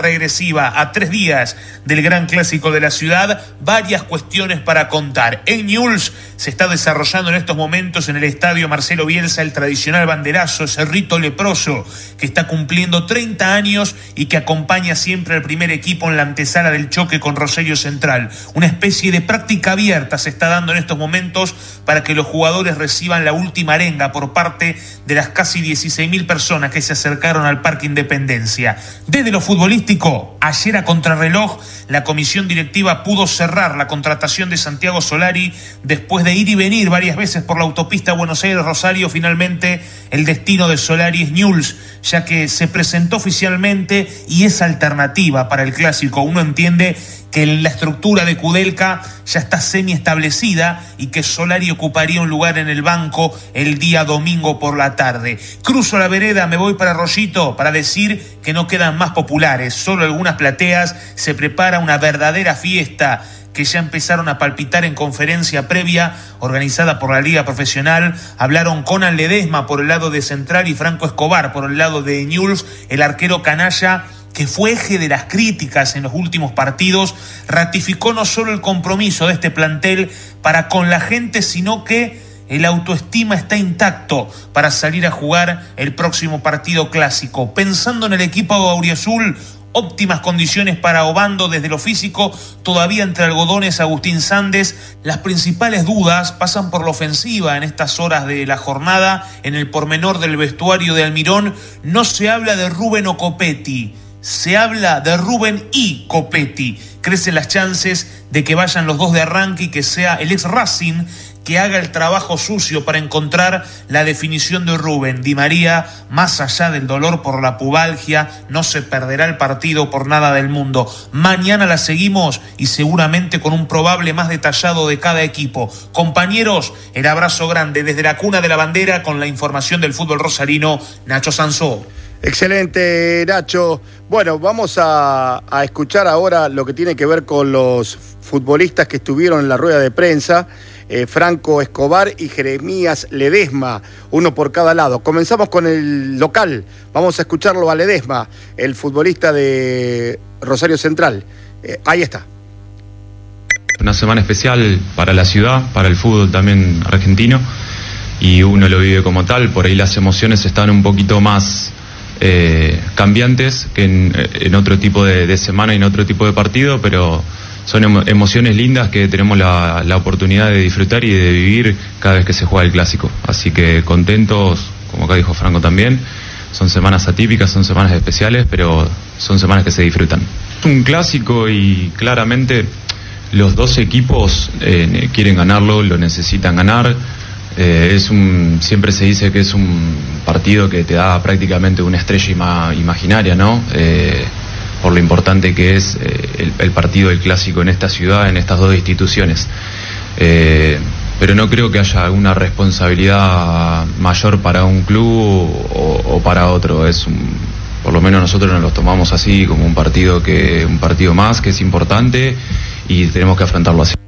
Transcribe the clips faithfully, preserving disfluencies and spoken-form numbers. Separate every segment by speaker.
Speaker 1: regresiva a tres días del gran clásico de la ciudad, varias cuestiones para contar. En Newell's se está desarrollando en estos momentos en el estadio Marcelo Bielsa el tradicional banderazo, ese rito leproso que está cumpliendo treinta años y que acompaña siempre al primer equipo en la antesala del choque con Rosario Central. Una especie de práctica abierta se está dando en estos momentos para que los jugadores reciban la última arenga por parte de las casi dieciséis mil personas que se acercaron al Parque Independencia. Desde lo futbolístico, ayer a contrarreloj, la comisión directiva pudo cerrar la contratación de Santiago Solari después de ir y venir varias veces por la autopista Buenos Aires-Rosario. Finalmente, el destino de Solari es Newell's, ya que se presentó oficialmente y es alternativa para el clásico. Uno entiende que la estructura de Kudelka ya está semi-establecida y que Solari ocuparía un lugar en el banco el día domingo por la tarde. Cruzo la vereda, me voy para Rollito para decir que no quedan más populares, solo algunas plateas. Se prepara una verdadera fiesta que ya empezaron a palpitar en conferencia previa organizada por la Liga Profesional. Hablaron Conan Ledesma por el lado de Central y Franco Escobar por el lado de Newell's. El arquero canalla, que fue eje de las críticas en los últimos partidos, ratificó no solo el compromiso de este plantel para con la gente, sino que el autoestima está intacto para salir a jugar el próximo partido clásico. Pensando en el equipo auriazul, óptimas condiciones para Obando desde lo físico, todavía entre algodones Agustín Sandes. Las principales dudas pasan por la ofensiva en estas horas de la jornada. En el pormenor del vestuario de Almirón no se habla de Rubén o Copetti, se habla de Rubén y Copetti. Crecen las chances de que vayan los dos de arranque y que sea el ex Racing que haga el trabajo sucio para encontrar la definición de Rubén. Di María, más allá del dolor por la pubalgia, no se perderá el partido por nada del mundo. Mañana la seguimos y seguramente con un probable más detallado de cada equipo. Compañeros, el abrazo grande desde la cuna de la bandera con la información del fútbol rosarino, Nacho Sansó.
Speaker 2: Excelente, Nacho. Bueno, vamos a, a escuchar ahora lo que tiene que ver con los futbolistas que estuvieron en la rueda de prensa. Eh, Franco Escobar y Jeremías Ledesma, uno por cada lado. Comenzamos con el local. Vamos a escucharlo a Ledesma, el futbolista de Rosario Central. Eh, ahí está.
Speaker 3: Una semana especial para la ciudad, para el fútbol también argentino, y uno lo vive como tal. Por ahí las emociones están un poquito más eh, cambiantes que en, en otro tipo de, de semana y en otro tipo de partido, pero son emo- emociones lindas que tenemos la, la oportunidad de disfrutar y de vivir cada vez que se juega el clásico. Así que contentos, como acá dijo Franco también. Son semanas atípicas, son semanas especiales, pero son semanas que se disfrutan. Es un clásico y claramente los dos equipos eh, quieren ganarlo, lo necesitan ganar. Eh, es un, siempre se dice que es un partido que te da prácticamente una estrella ima- imaginaria, ¿no? Eh, por lo importante que es eh, el, el partido del clásico en esta ciudad, en estas dos instituciones. Eh, pero no creo que haya alguna responsabilidad mayor para un club o, o para otro. Es un, por lo menos nosotros nos lo tomamos así, como un partido que un partido más, que es importante y tenemos que afrontarlo así.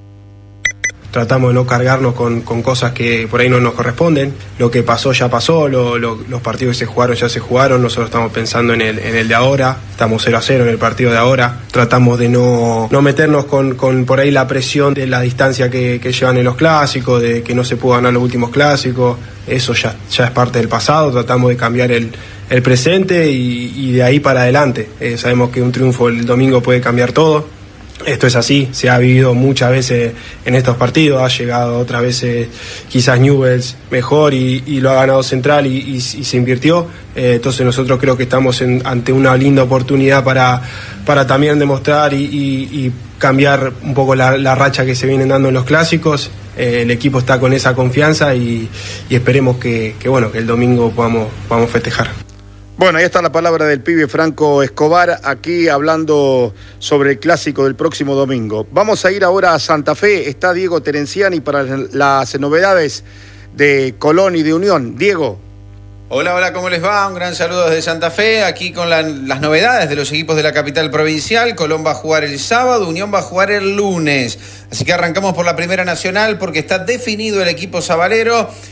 Speaker 4: Tratamos de no cargarnos con, con cosas que por ahí no nos corresponden. Lo que pasó ya pasó, lo, lo, los partidos que se jugaron ya se jugaron. Nosotros estamos pensando en el, en el de ahora, estamos cero a cero en el partido de ahora. Tratamos de no, no meternos con, con por ahí la presión de la distancia que, que llevan en los clásicos, de que no se pudo ganar los últimos clásicos. Eso ya, ya es parte del pasado. Tratamos de cambiar el, el presente y, y de ahí para adelante. Eh, sabemos que un triunfo el domingo puede cambiar todo. Esto es así, se ha vivido muchas veces en estos partidos, ha llegado otras veces quizás Newell's mejor y, y lo ha ganado Central y, y, y se invirtió. Eh, entonces nosotros creo que estamos en, ante una linda oportunidad para, para también demostrar y, y, y cambiar un poco la, la racha que se vienen dando en los clásicos. Eh, el equipo está con esa confianza y, y esperemos que, que, bueno, que el domingo podamos, podamos festejar.
Speaker 2: Bueno, ahí está la palabra del pibe Franco Escobar, aquí hablando sobre el clásico del próximo domingo. Vamos a ir ahora a Santa Fe, está Diego Terenciani para las novedades de Colón y de Unión. Diego.
Speaker 5: Hola, hola, ¿cómo les va? Un gran saludo desde Santa Fe, aquí con la, las novedades de los equipos de la capital provincial. Colón va a jugar el sábado, Unión va a jugar el lunes. Así que arrancamos por la Primera Nacional porque está definido el equipo sabalero.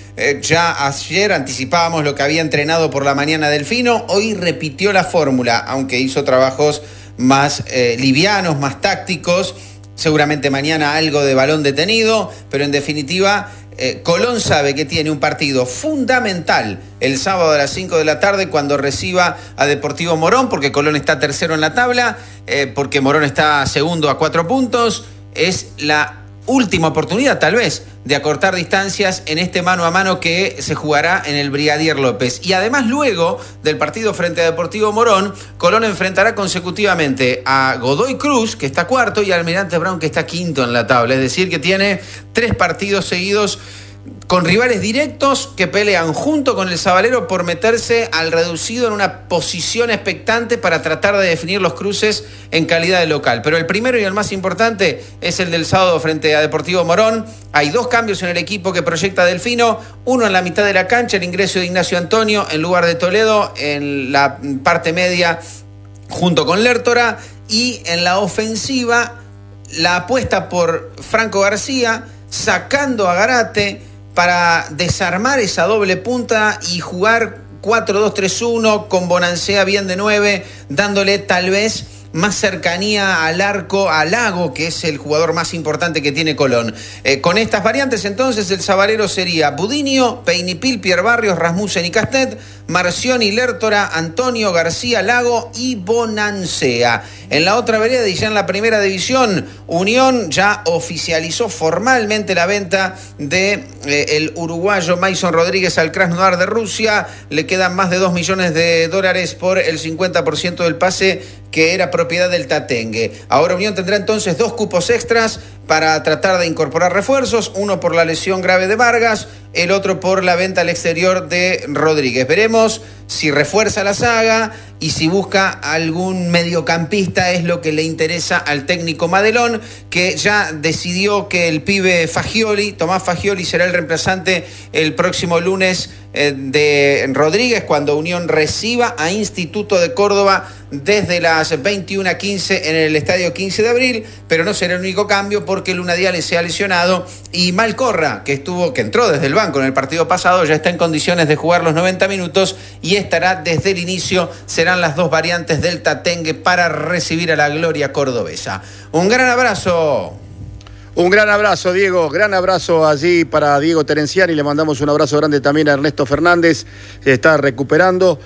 Speaker 5: Eh, ya ayer anticipábamos lo que había entrenado por la mañana Delfino, hoy repitió la fórmula, aunque hizo trabajos más eh, livianos, más tácticos. Seguramente mañana algo de balón detenido, pero en definitiva eh, Colón sabe que tiene un partido fundamental el sábado a las cinco de la tarde cuando reciba a Deportivo Morón, porque Colón está tercero en la tabla, eh, porque Morón está segundo a cuatro puntos. Es la última oportunidad tal vez de acortar distancias en este mano a mano que se jugará en el Brigadier López. Y además luego del partido frente a Deportivo Morón, Colón enfrentará consecutivamente a Godoy Cruz, que está cuarto, y a Almirante Brown, que está quinto en la tabla. Es decir, que tiene tres partidos seguidos con rivales directos que pelean junto con el Sabalero por meterse al reducido en una posición expectante para tratar de definir los cruces en calidad de local. Pero el primero y el más importante es el del sábado frente a Deportivo Morón. Hay dos cambios en el equipo que proyecta Delfino, uno en la mitad de la cancha, el ingreso de Ignacio Antonio en lugar de Toledo en la parte media junto con Lertora, y en la ofensiva la apuesta por Franco García, sacando a Garate para desarmar esa doble punta y jugar cuatro dos tres uno con Bonancea bien de nueve, dándole tal vez más cercanía al arco, a Lago, que es el jugador más importante que tiene Colón. Eh, con estas variantes, entonces, el Sabalero sería Budinio, Peinipil, Pierre Barrios, Rasmussen y Castet, Marcioni, Lertora, Antonio, García, Lago y Bonancea. En la otra vereda y ya en la primera división, Unión ya oficializó formalmente la venta de eh, el uruguayo Mason Rodríguez al Krasnodar de Rusia. Le quedan más de dos millones de dólares por el cincuenta por ciento del pase que era propiedad del Tatengue. Ahora Unión tendrá entonces dos cupos extras para tratar de incorporar refuerzos, uno por la lesión grave de Vargas, el otro por la venta al exterior de Rodríguez. Veremos si refuerza la saga y si busca algún mediocampista, es lo que le interesa al técnico Madelón, que ya decidió que el pibe Fagioli, Tomás Fagioli, será el reemplazante el próximo lunes eh, de Rodríguez, cuando Unión reciba a Instituto de Córdoba desde las veintiuna quince en el Estadio quince de abril, pero no será el único cambio porque Luna Diale se ha lesionado y Malcorra, que estuvo, que entró desde el banco en el partido pasado, ya está en condiciones de jugar los noventa minutos y estará desde el inicio. Serán las dos variantes del Tatengue para recibir a la gloria cordobesa. Un gran abrazo.
Speaker 2: Un gran abrazo, Diego, gran abrazo allí para Diego Terenciani. Le mandamos un abrazo grande también a Ernesto Fernández, se está recuperando.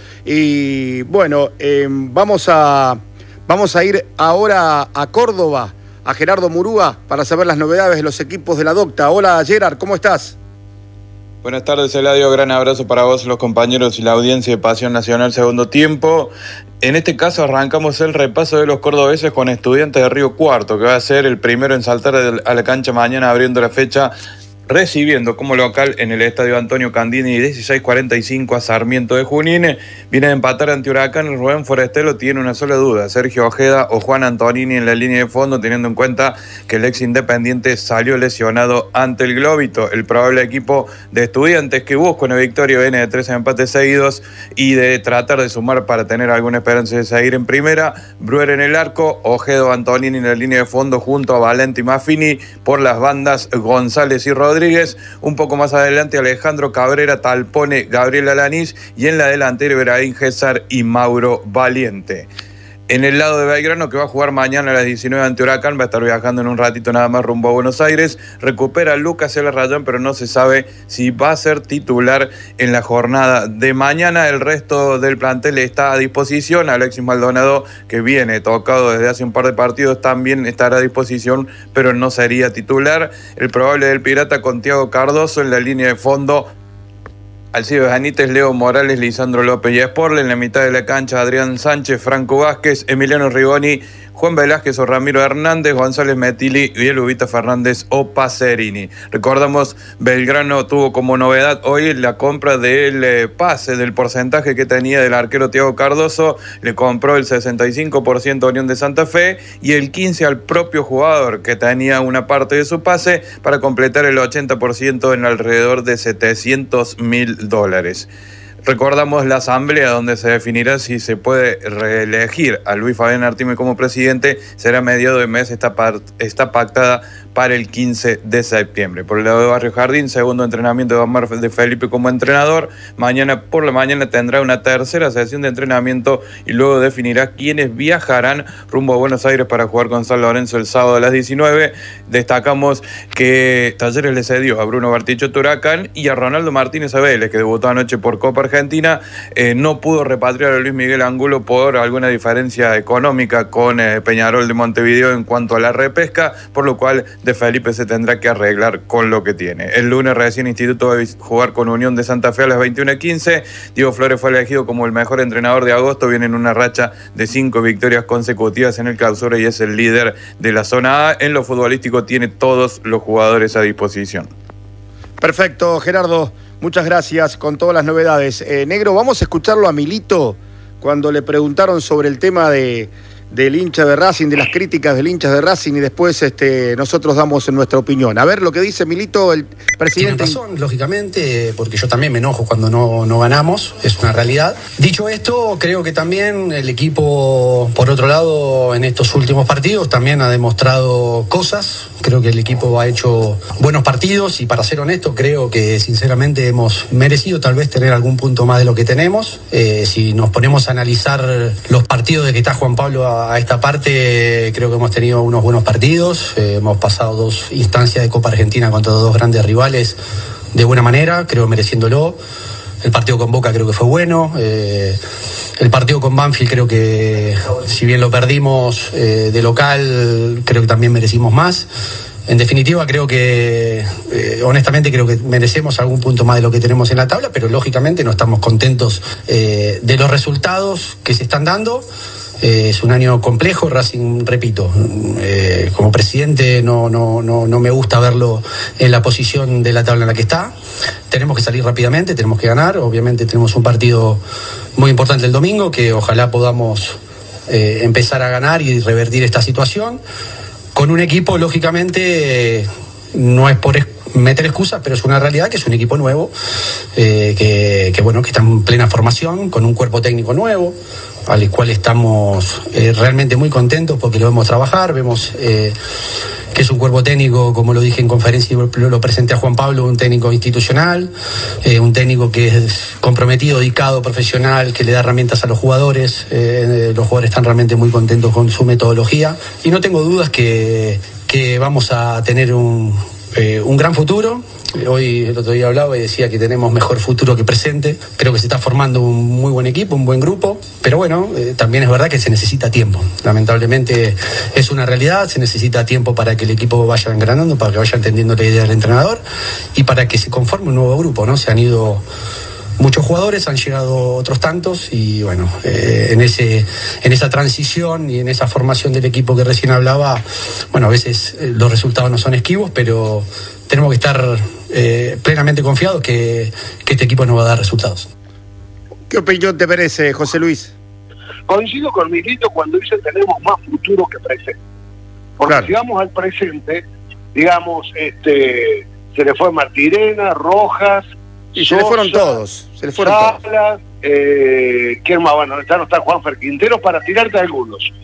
Speaker 2: Y bueno, eh, vamos, a, vamos a ir ahora a Córdoba, a Gerardo Murúa, para saber las novedades de los equipos de la Docta. Hola, Gerard, ¿cómo estás?
Speaker 6: Buenas tardes, Eladio. Gran abrazo para vos, los compañeros y la audiencia de Pasión Nacional Segundo Tiempo. En este caso arrancamos el repaso de los cordobeses con Estudiantes de Río Cuarto, que va a ser el primero en saltar a la cancha mañana, abriendo la fecha, recibiendo como local en el Estadio Antonio Candini dieciséis cuarenta y cinco a Sarmiento de Junín. Viene a empatar ante Huracán. El Rubén Forestelo tiene una sola duda: Sergio Ojeda o Juan Antonini en la línea de fondo, teniendo en cuenta que el ex Independiente salió lesionado ante el Globito. El probable equipo de Estudiantes, que busca una victoria, viene de tres empates seguidos y de tratar de sumar para tener alguna esperanza de seguir en primera. Bruer en el arco, Ojeda o Antonini en la línea de fondo junto a Valente y Maffini. Por las bandas, González y Rodríguez. Rodríguez, un poco más adelante Alejandro Cabrera, Talpone, Gabriel Alanís, y en la delantera Ibrahim Gésar y Mauro Valiente. En el lado de Belgrano, que va a jugar mañana a las diecinueve ante Huracán, va a estar viajando en un ratito nada más rumbo a Buenos Aires. Recupera a Lucas El Rayón, pero no se sabe si va a ser titular en la jornada de mañana. El resto del plantel está a disposición. Alexis Maldonado, que viene tocado desde hace un par de partidos, también estará a disposición, pero no sería titular. El probable del Pirata con Thiago Cardoso en la línea de fondo. Alcides Benítez, Leo Morales, Lisandro López y Esporle. En la mitad de la cancha, Adrián Sánchez, Franco Vázquez, Emiliano Rigoni, Juan Velázquez o Ramiro Hernández, González Metilli y el Ubita Fernández o Pacerini. Recordamos, Belgrano tuvo como novedad hoy la compra del eh, pase, del porcentaje que tenía del arquero Thiago Cardoso. Le compró el sesenta y cinco por ciento a Unión de Santa Fe y el quince por ciento al propio jugador, que tenía una parte de su pase, para completar el ochenta por ciento en alrededor de setecientos mil dólares. Recordamos la asamblea donde se definirá si se puede reelegir a Luis Fabián Artime como presidente. Será a mediados de mes, está, está pactada para el quince de septiembre. Por el lado de Barrio Jardín, segundo entrenamiento de Omar de Felipe como entrenador. Mañana por la mañana tendrá una tercera sesión de entrenamiento y luego definirá quiénes viajarán rumbo a Buenos Aires para jugar con San Lorenzo el sábado a las diecinueve. Destacamos que Talleres le cedió a Bruno Bartichotto Huracán y a Ronaldo Martínez Vélez, que debutó anoche por Copa Argentina. Eh, no pudo repatriar a Luis Miguel Angulo por alguna diferencia económica con eh, Peñarol de Montevideo en cuanto a la repesca, por lo cual de Felipe se tendrá que arreglar con lo que tiene. El lunes recién Instituto va a jugar con Unión de Santa Fe a las veintiuna quince. Diego Flores fue elegido como el mejor entrenador de agosto, viene en una racha de cinco victorias consecutivas en el Clausura y es el líder de la zona A. En lo futbolístico tiene todos los jugadores a disposición.
Speaker 2: Perfecto, Gerardo, muchas gracias con todas las novedades. Eh, Negro, vamos a escucharlo a Milito cuando le preguntaron sobre el tema de del hincha de Racing, de las críticas del hincha de Racing, y después este, nosotros damos nuestra opinión. A ver lo que dice Milito, el presidente.
Speaker 7: Tiene razón, lógicamente, porque yo también me enojo cuando no, no ganamos, es una realidad. Dicho esto, creo que también el equipo, por otro lado, en estos últimos partidos también ha demostrado cosas. Creo que el equipo ha hecho buenos partidos y, para ser honesto, creo que sinceramente hemos merecido tal vez tener algún punto más de lo que tenemos. Eh, si nos ponemos a analizar los partidos de que está Juan Pablo a a esta parte, creo que hemos tenido unos buenos partidos, eh, hemos pasado dos instancias de Copa Argentina contra dos grandes rivales de buena manera, creo mereciéndolo. El partido con Boca creo que fue bueno, eh, el partido con Banfield creo que, si bien lo perdimos eh, de local, creo que también merecimos más. En definitiva, creo que, eh, honestamente, creo que merecemos algún punto más de lo que tenemos en la tabla, pero lógicamente no estamos contentos eh, de los resultados que se están dando. Eh, es un año complejo, Racing, repito, eh, como presidente no, no, no, no me gusta verlo en la posición de la tabla en la que está. Tenemos que salir rápidamente, tenemos que ganar. Obviamente tenemos un partido muy importante el domingo, que ojalá podamos eh, empezar a ganar y revertir esta situación. Con un equipo, lógicamente, eh, no es por meter excusas, pero es una realidad que es un equipo nuevo, eh, que, que, bueno, que está en plena formación, con un cuerpo técnico nuevo, al cual estamos eh, realmente muy contentos porque lo vemos trabajar, vemos eh, que es un cuerpo técnico, como lo dije en conferencia y lo, lo presenté a Juan Pablo, un técnico institucional, eh, un técnico que es comprometido, dedicado, profesional, que le da herramientas a los jugadores. Eh, los jugadores están realmente muy contentos con su metodología y no tengo dudas que, que vamos a tener un, eh, un gran futuro. Hoy, el otro día hablaba y decía que tenemos mejor futuro que presente. Creo que se está formando un muy buen equipo, un buen grupo. Pero bueno, eh, también es verdad que se necesita tiempo. Lamentablemente es una realidad. Se necesita tiempo para que el equipo vaya engranando, para que vaya entendiendo la idea del entrenador y para que se conforme un nuevo grupo, ¿no? Se han ido muchos jugadores, han llegado otros tantos y bueno, eh, en ese en esa transición y en esa formación del equipo que recién hablaba, bueno, a veces eh, los resultados no son esquivos, pero tenemos que estar eh, plenamente confiados que, que este equipo nos va a dar resultados.
Speaker 2: ¿Qué opinión te merece, José Luis?
Speaker 8: Coincido con Milito cuando dice tenemos más futuro que presente. Porque
Speaker 2: claro,
Speaker 8: si vamos al presente, digamos, este se le fue Martirena, Rojas,
Speaker 2: y se le fueron todos, se le fueron
Speaker 8: Salas,
Speaker 2: todos.
Speaker 8: Eh, ¿quién más? Bueno, ya no está Juanfer Quintero para tirarte algunos.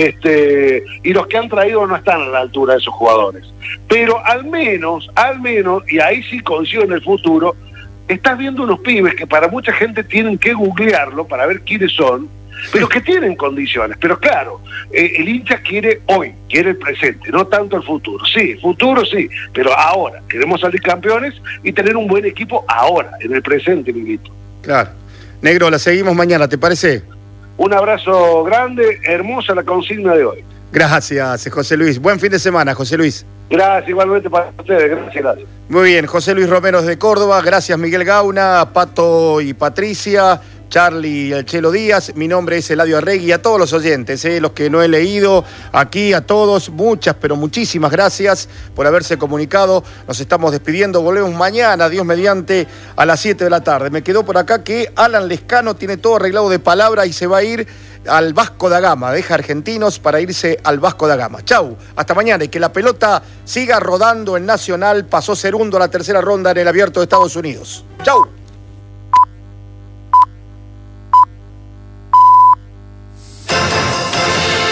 Speaker 8: Este, y los que han traído no están a la altura de esos jugadores. Pero al menos, al menos, y ahí sí coincido en el futuro, estás viendo unos pibes que para mucha gente tienen que googlearlo para ver quiénes son, pero que tienen condiciones. Pero claro, eh, el hincha quiere hoy, quiere el presente, no tanto el futuro. Sí, futuro sí, pero ahora queremos salir campeones y tener un buen equipo ahora, en el presente, Milito.
Speaker 2: Claro. Negro, la seguimos mañana, ¿te parece?
Speaker 8: Un abrazo grande, hermosa la consigna de hoy.
Speaker 2: Gracias, José Luis. Buen fin de semana, José Luis.
Speaker 8: Gracias, igualmente para ustedes, gracias, gracias.
Speaker 2: Muy bien, José Luis Romero de Córdoba, gracias Miguel Gauna, Pato y Patricia, Charlie y el Chelo Díaz. Mi nombre es Eladio Arregui, a todos los oyentes, eh, los que no he leído aquí, a todos, muchas, pero muchísimas gracias por haberse comunicado. Nos estamos despidiendo, volvemos mañana, Dios mediante, a las siete de la tarde. Me quedó por acá que Alan Lescano tiene todo arreglado de palabra y se va a ir al Vasco da Gama, deja Argentinos para irse al Vasco da Gama. Chau, hasta mañana y que la pelota siga rodando en Nacional, pasó segundo a la tercera ronda en el Abierto de Estados Unidos. Chau.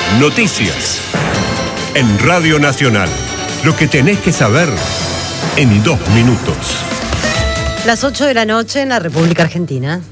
Speaker 9: Noticias. En Radio Nacional. Lo que tenés que saber en dos minutos.
Speaker 10: Las ocho de la noche en la República Argentina.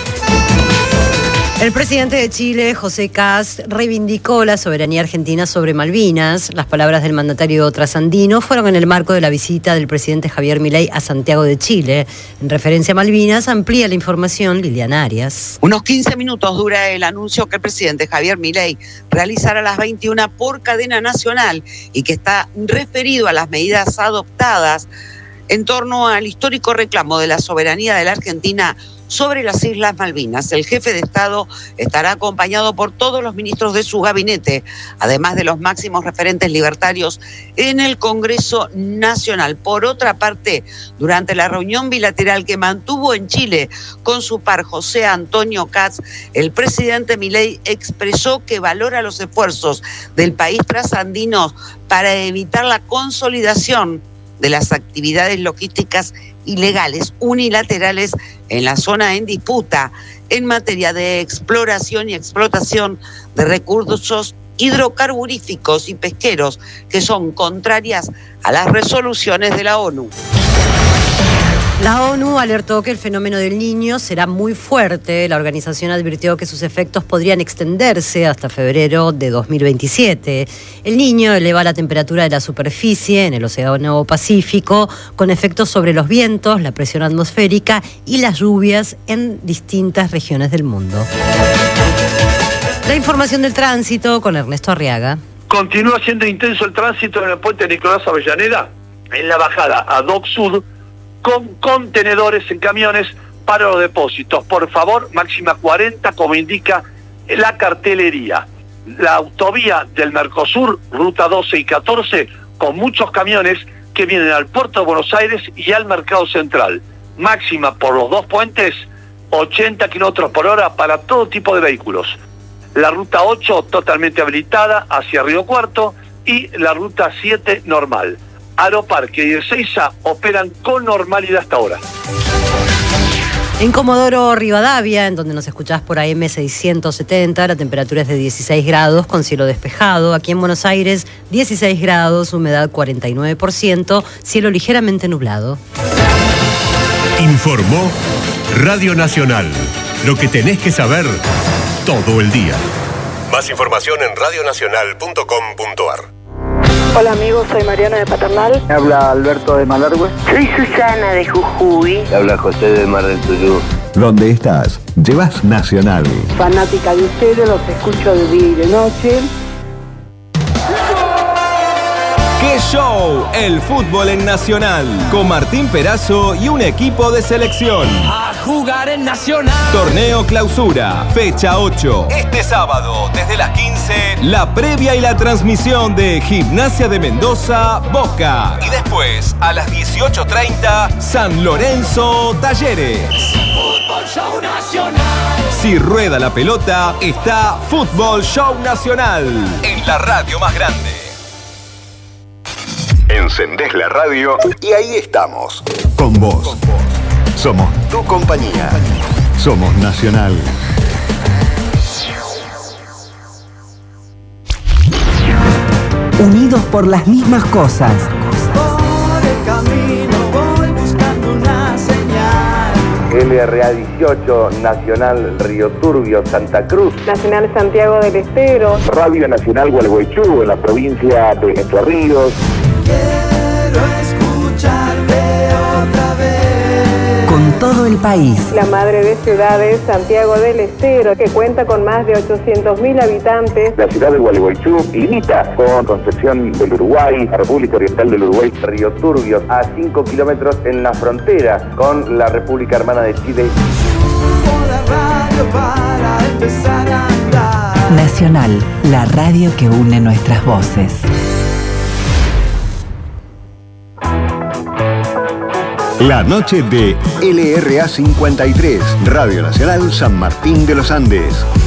Speaker 10: El presidente de Chile, José Kast, reivindicó la soberanía argentina sobre Malvinas. Las palabras del mandatario trasandino fueron en el marco de la visita del presidente Javier Milei a Santiago de Chile. En referencia a Malvinas, amplía la información Liliana Arias.
Speaker 11: Unos quince minutos dura el anuncio que el presidente Javier Milei realizará a las veintiuna por cadena nacional y que está referido a las medidas adoptadas en torno al histórico reclamo de la soberanía de la Argentina sobre las Islas Malvinas. El jefe de Estado estará acompañado por todos los ministros de su gabinete, además de los máximos referentes libertarios en el Congreso Nacional. Por otra parte, durante la reunión bilateral que mantuvo en Chile con su par José Antonio Kast, el presidente Milei expresó que valora los esfuerzos del país trasandino para evitar la consolidación de las actividades logísticas ilegales unilaterales en la zona en disputa en materia de exploración y explotación de recursos hidrocarburíficos y pesqueros que son contrarias a las resoluciones de la ONU.
Speaker 10: La ONU alertó que el fenómeno del Niño será muy fuerte. La organización advirtió que sus efectos podrían extenderse hasta febrero de dos mil veintisiete. El Niño eleva la temperatura de la superficie en el Océano Pacífico, con efectos sobre los vientos, la presión atmosférica y las lluvias en distintas regiones del mundo. La información del tránsito con Ernesto Arriaga.
Speaker 8: Continúa siendo intenso el tránsito en el puente Nicolás Avellaneda, en la bajada a Dock Sud, con contenedores en camiones para los depósitos. Por favor, máxima cuarenta, como indica la cartelería. La autovía del Mercosur, ruta doce y catorce, con muchos camiones que vienen al puerto de Buenos Aires y al Mercado Central. Máxima por los dos puentes, ochenta kilómetros por hora para todo tipo de vehículos. La ruta ocho totalmente habilitada hacia Río Cuarto y la ruta siete normal. Aeroparque y Ezeiza operan con normalidad hasta ahora.
Speaker 10: En Comodoro Rivadavia, en donde nos escuchás por A M seiscientos setenta, la temperatura es de dieciséis grados con cielo despejado. Aquí en Buenos Aires, dieciséis grados, humedad cuarenta y nueve por ciento, cielo ligeramente nublado.
Speaker 9: Informó Radio Nacional. Lo que tenés que saber todo el día. Más información en radio nacional punto com punto a r.
Speaker 12: Hola amigos, soy Mariana de Paternal.
Speaker 13: Me habla Alberto de Malargüe.
Speaker 14: Soy Susana de Jujuy.
Speaker 15: Me habla José de Mar del Tuyú.
Speaker 16: ¿Dónde estás? Llevas Nacional.
Speaker 12: Fanática de ustedes, los escucho de día y de noche.
Speaker 17: ¡Qué show! El fútbol en Nacional. Con Martín Perazo y un equipo de selección.
Speaker 18: A jugar en Nacional.
Speaker 17: Torneo Clausura, fecha ocho. Este sábado, desde las quince, la previa y la transmisión de Gimnasia de Mendoza, Boca. Y después, a las dieciocho treinta, San Lorenzo, Talleres.
Speaker 18: Fútbol Show Nacional.
Speaker 17: Si rueda la pelota, está Fútbol Show Nacional. En la radio más grande.
Speaker 16: Encendés la radio y ahí estamos. Con vos. Somos tu compañía. Somos Nacional.
Speaker 19: Unidos por las mismas cosas.
Speaker 20: Por el camino voy buscando una señal.
Speaker 21: L R A dieciocho, Nacional Río Turbio, Santa Cruz.
Speaker 12: Nacional Santiago del Estero.
Speaker 21: Radio Nacional Gualeguaychú, en la provincia de Entre Ríos.
Speaker 20: Quiero escucharte otra vez.
Speaker 19: Con todo el país.
Speaker 12: La madre de ciudades, Santiago del Estero, que cuenta con más de ochocientos mil habitantes.
Speaker 21: La ciudad de Gualeguaychú limita con Concepción del Uruguay, la República Oriental del Uruguay, Río Turbio, a cinco kilómetros en la frontera con la República Hermana de Chile.
Speaker 20: Subo la radio para empezar a andar.
Speaker 19: Nacional, la radio que une nuestras voces.
Speaker 16: La noche de L R A cincuenta y tres, Radio Nacional San Martín de los Andes.